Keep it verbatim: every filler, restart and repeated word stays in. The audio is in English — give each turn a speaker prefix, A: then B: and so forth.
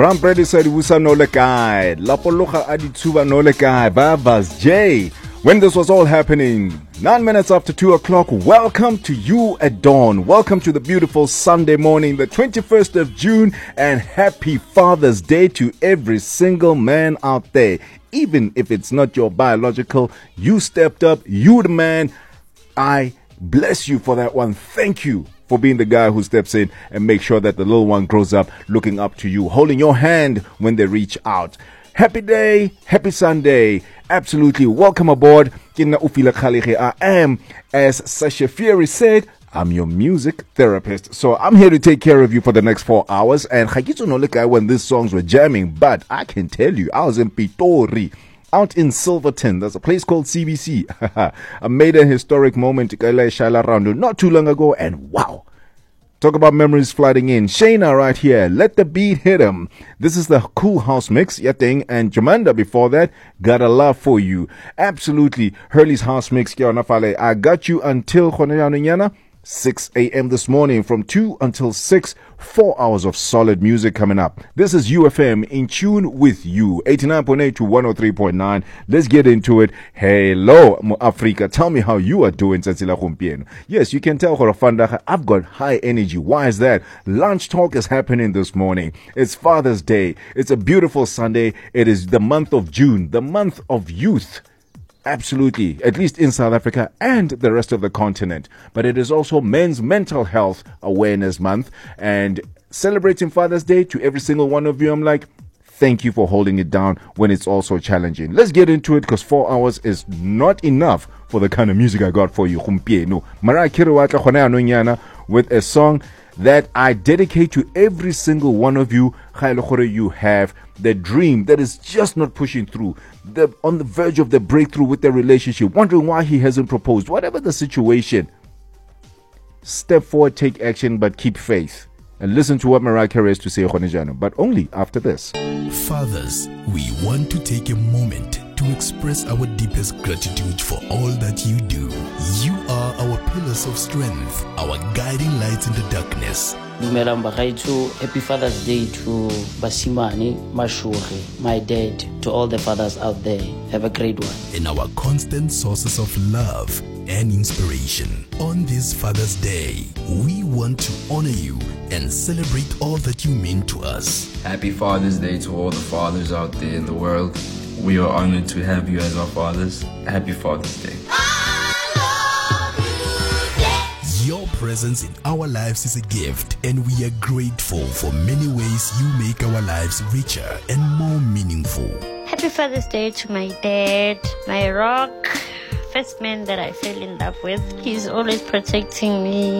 A: Bram Brady said Wusa no le kai. Lapolocha adituba no le kai. Babas J. When this was all happening, nine minutes after two o'clock, welcome to you at dawn. Welcome to the beautiful Sunday morning, the twenty-first of June, and happy Father's Day to every single man out there. Even if it's not your biological, you stepped up, you the man. I bless you for that one. Thank you for being the guy who steps in and makes sure that the little one grows up looking up to you, holding your hand when they reach out. Happy day, happy Sunday. Absolutely. Welcome aboard. I am, as Sasha Fury said, I'm your music therapist. So I'm here to take care of you for the next four hours. And when these songs were jamming, but I can tell you, I was in Pitori, out in Silverton. There's a place called C B C. I made a historic moment not too long ago, and wow. Talk about memories flooding in. Shayna right here. Let the beat hit him. This is the Cool House Mix. Yating and Jamanda before that. Got a love for you. Absolutely. Hurley's House Mix. I got you until six a.m. this morning. From two until six. Four hours of solid music coming up. This is U F M in tune with you. eighty-nine point eight to one oh three point nine. Let's get into it. Hello, Africa. Tell me how you are doing. Yes, you can tell I've got high energy. Why is that? Lunch talk is happening this morning. It's Father's Day. It's a beautiful Sunday. It is the month of June, the month of youth. Absolutely, at least in South Africa and the rest of the continent. But it is also Men's Mental Health Awareness Month, and celebrating Father's Day to every single one of you. I'm like, thank you for holding it down when it's also challenging. Let's get into it, because four hours is not enough for the kind of music I got for you. Mariah Carey with a song that I dedicate to every single one of you. You have the dream that is just not pushing through, the on the verge of the breakthrough with the relationship, wondering why he hasn't proposed. Whatever the situation, step forward, take action, but keep faith. And listen to what Mariah Carey has to say, but only after this.
B: Fathers, we want to take a moment to express our deepest gratitude for all that you do. You are our pillars of strength, our guiding lights in the darkness.
C: Happy Father's Day to Basimani, Mashuri, my dad, to all the fathers out there. Have a great one.
B: And our constant sources of love and inspiration. On this Father's Day, we want to honor you and celebrate all that you mean to us.
D: Happy Father's Day to all the fathers out there in the world. We are honored to have you as our fathers. Happy Father's Day.
B: Your presence in our lives is a gift, and we are grateful for many ways you make our lives richer and more meaningful.
E: Happy Father's Day to my dad, my rock, first man that I fell in love with. He's always protecting me.